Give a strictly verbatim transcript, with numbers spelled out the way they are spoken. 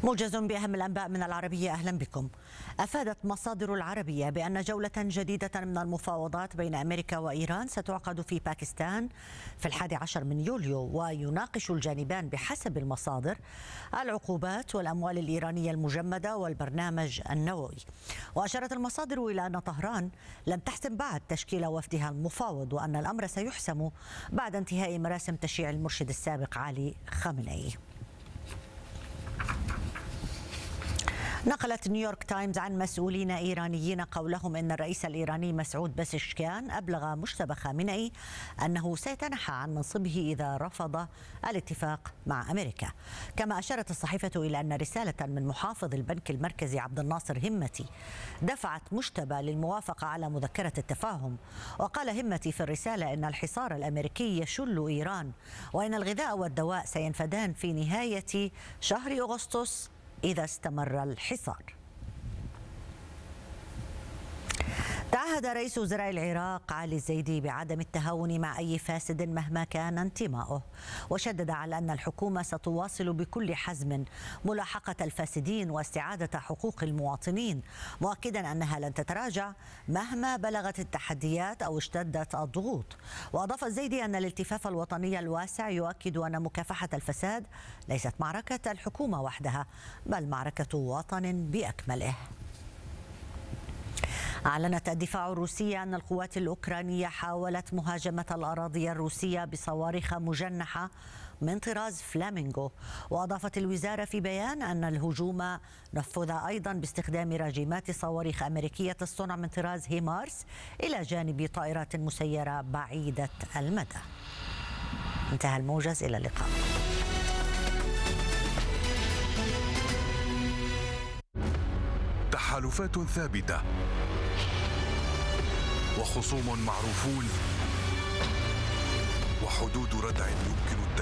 موجز بأهم الأنباء من العربية، أهلا بكم. أفادت مصادر العربية بأن جولة جديدة من المفاوضات بين أمريكا وإيران ستعقد في باكستان في الحادي عشر من يوليو، ويناقش الجانبان بحسب المصادر العقوبات والأموال الإيرانية المجمدة والبرنامج النووي. وأشارت المصادر إلى أن طهران لم تحسم بعد تشكيل وفدها المفاوض، وأن الأمر سيحسم بعد انتهاء مراسم تشييع المرشد السابق علي خامنئي. نقلت نيويورك تايمز عن مسؤولين إيرانيين قولهم إن الرئيس الإيراني مسعود بسشكيان أبلغ مجتبى خامنئي أنه سيتنحى عن منصبه إذا رفض الاتفاق مع أمريكا. كما أشارت الصحيفة إلى أن رسالة من محافظ البنك المركزي عبد الناصر همتي دفعت مجتبى للموافقة على مذكرة التفاهم. وقال همتي في الرسالة إن الحصار الأمريكي يشل إيران، وإن الغذاء والدواء سينفدان في نهاية شهر أغسطس إذا استمر الحصار. تعهد رئيس وزراء العراق علي الزيدي بعدم التهاون مع أي فاسد مهما كان انتماؤه، وشدد على أن الحكومة ستواصل بكل حزم ملاحقة الفاسدين واستعادة حقوق المواطنين، مؤكدا أنها لن تتراجع مهما بلغت التحديات أو اشتدت الضغوط. وأضاف الزيدي أن الالتفاف الوطني الواسع يؤكد أن مكافحة الفساد ليست معركة الحكومة وحدها، بل معركة وطن بأكمله. أعلنت الدفاع الروسي أن القوات الأوكرانية حاولت مهاجمة الأراضي الروسية بصواريخ مجنحة من طراز فلامينغو. وأضافت الوزارة في بيان أن الهجوم نفذ أيضا باستخدام راجمات صواريخ أمريكية الصنع من طراز هيمارس إلى جانب طائرات مسيرة بعيدة المدى. انتهى الموجز، إلى اللقاء. تحالفات ثابتة وخصوم معروفون وحدود ردع يمكن